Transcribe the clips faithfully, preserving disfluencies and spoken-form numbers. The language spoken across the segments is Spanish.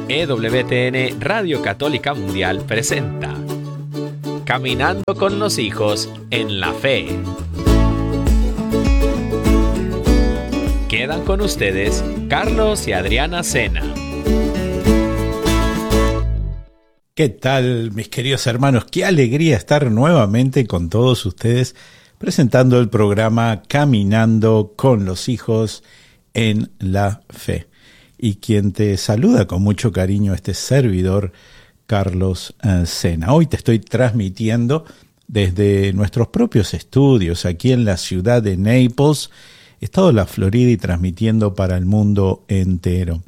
E W T N Radio Católica Mundial presenta Caminando con los hijos en la fe. Quedan con ustedes Carlos y Adriana Sena. ¿Qué tal, mis queridos hermanos? Qué alegría estar nuevamente con todos ustedes presentando el programa Caminando con los hijos en la fe. Y quien te saluda con mucho cariño, este servidor, Carlos eh, Sena. Hoy te estoy transmitiendo desde nuestros propios estudios aquí en la ciudad de Naples, estado de la Florida, y transmitiendo para el mundo entero.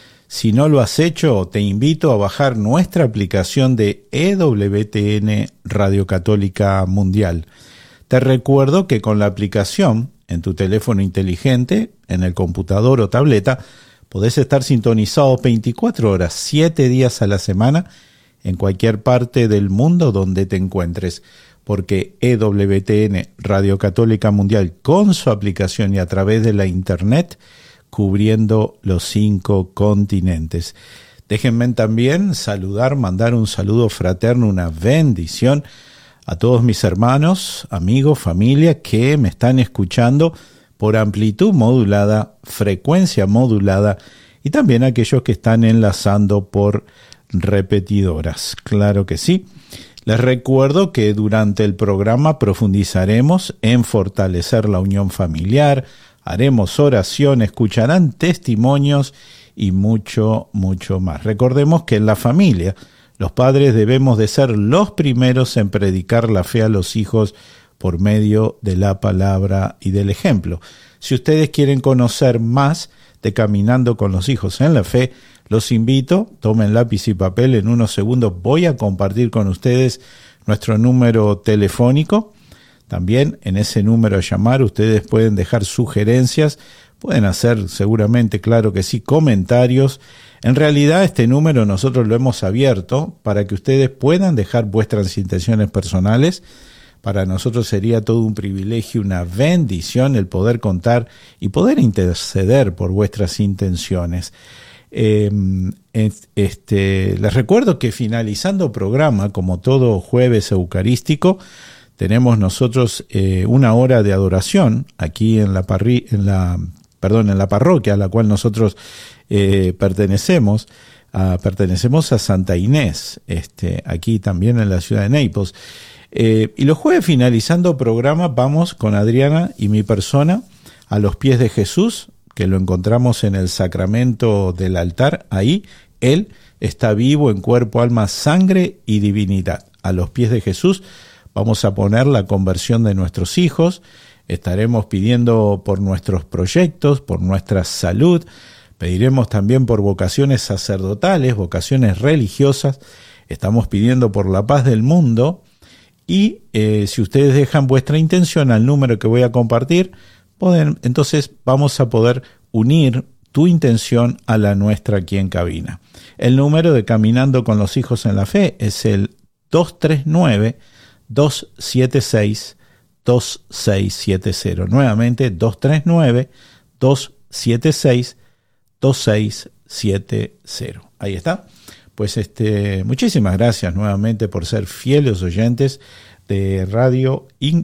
Si no lo has hecho, te invito a bajar nuestra aplicación de E W T N Radio Católica Mundial. Te recuerdo que con la aplicación en tu teléfono inteligente, en el computador o tableta, podés estar sintonizado veinticuatro horas, siete días a la semana, en cualquier parte del mundo donde te encuentres, porque E W T N Radio Católica Mundial, con su aplicación y a través de la internet, cubriendo los cinco continentes. Déjenme también saludar, mandar un saludo fraterno, una bendición a todos mis hermanos, amigos, familia que me están escuchando por amplitud modulada, frecuencia modulada, y también aquellos que están enlazando por repetidoras. Claro que sí. Les recuerdo que durante el programa profundizaremos en fortalecer la unión familiar, haremos oración, escucharán testimonios y mucho, mucho más. Recordemos que en la familia los padres debemos de ser los primeros en predicar la fe a los hijos por medio de la palabra y del ejemplo. Si ustedes quieren conocer más de Caminando con los hijos en la fe, los invito, tomen lápiz y papel, en unos segundos voy a compartir con ustedes nuestro número telefónico. También en ese número a llamar ustedes pueden dejar sugerencias, pueden hacer seguramente, claro que sí, comentarios. En realidad este número nosotros lo hemos abierto para que ustedes puedan dejar vuestras intenciones personales. Para nosotros sería todo un privilegio, una bendición el poder contar y poder interceder por vuestras intenciones. Eh, este, les recuerdo que finalizando programa, como todo jueves eucarístico, tenemos nosotros eh, una hora de adoración aquí en la, parri, en la, perdón, en la parroquia a la cual nosotros eh, pertenecemos. A, pertenecemos a Santa Inés, este, aquí también en la ciudad de Naples. Eh, y los jueves finalizando programa vamos con Adriana y mi persona a los pies de Jesús, que lo encontramos en el sacramento del altar. Ahí Él está vivo en cuerpo, alma, sangre y divinidad. A los pies de Jesús vamos a poner la conversión de nuestros hijos, estaremos pidiendo por nuestros proyectos, por nuestra salud, pediremos también por vocaciones sacerdotales, vocaciones religiosas, estamos pidiendo por la paz del mundo. Y eh, si ustedes dejan vuestra intención al número que voy a compartir, pueden, entonces vamos a poder unir tu intención a la nuestra aquí en cabina. El número de Caminando con los hijos en la fe es el dos tres nueve, dos siete seis, dos seis siete cero. Nuevamente, dos tres nueve, dos siete seis, dos seis siete cero. Ahí está. Pues este, muchísimas gracias nuevamente por ser fieles oyentes de Radio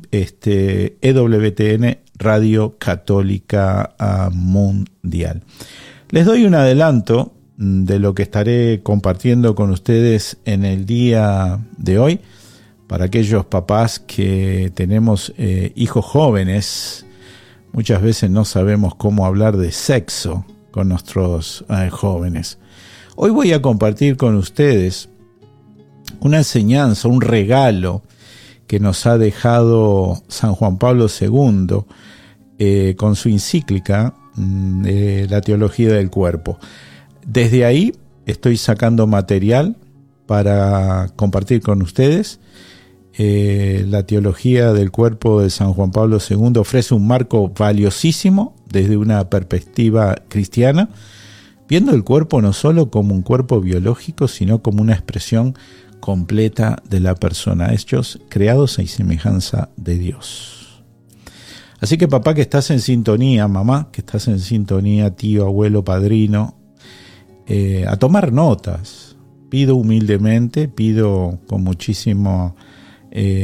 este, E W T N Radio Católica Mundial. Les doy un adelanto de lo que estaré compartiendo con ustedes en el día de hoy. Para aquellos papás que tenemos eh, hijos jóvenes, muchas veces no sabemos cómo hablar de sexo con nuestros eh, jóvenes. Hoy voy a compartir con ustedes una enseñanza, un regalo que nos ha dejado San Juan Pablo segundo eh, con su encíclica de la teología del cuerpo. Desde ahí estoy sacando material para compartir con ustedes. Eh, la teología del cuerpo de San Juan Pablo segundo ofrece un marco valiosísimo desde una perspectiva cristiana, viendo el cuerpo no solo como un cuerpo biológico, sino como una expresión completa de la persona, hechos creados a semejanza de Dios. Así que papá que estás en sintonía, mamá que estás en sintonía, tío, abuelo, padrino, eh, a tomar notas. Pido humildemente, pido con muchísimo eh,